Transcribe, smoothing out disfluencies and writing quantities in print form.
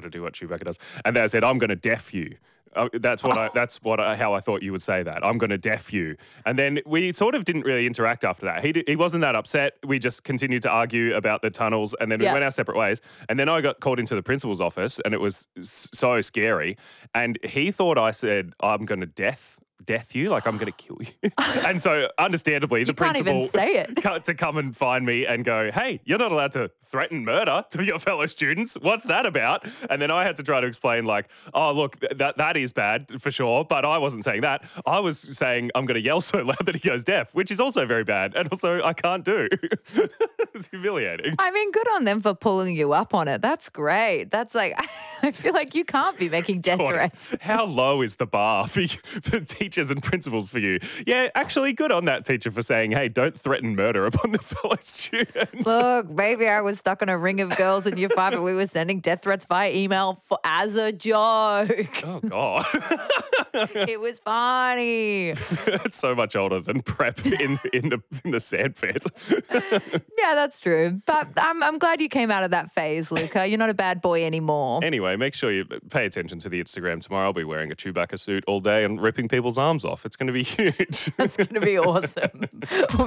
to do what Chewbacca does. And they said, I'm going to deaf you. How I thought you would say that. I'm going to deaf you. And then we sort of didn't really interact after that. He wasn't that upset. We just continued to argue about the tunnels, and then we went our separate ways. And then I got called into the principal's office, and it was so scary. And he thought I said, I'm going to death you, like I'm going to kill you. And so, understandably, the principal can't even say it. to come and find me and go, hey, you're not allowed to threaten murder to your fellow students. What's that about? And then I had to try to explain, like, oh, look, that is bad for sure, but I wasn't saying that. I was saying I'm going to yell so loud that he goes deaf, which is also very bad, and also I can't do. It's humiliating. I mean, good on them for pulling you up on it. That's great. That's like, I feel like you can't be making death threats. How low is the bar for teachers and principals for you? Yeah, actually, good on that teacher for saying, hey, don't threaten murder upon the fellow students. Look, maybe I was stuck in a ring of girls in year 5 and we were sending death threats via email as a joke. Oh, God. It was funny. It's so much older than prep in the sandpit. Yeah, that's true. But I'm glad you came out of that phase, Luca. You're not a bad boy anymore. Anyway, make sure you pay attention to the Instagram tomorrow. I'll be wearing a Chewbacca suit all day and ripping people's arms off. It's going to be huge. That's going to be awesome.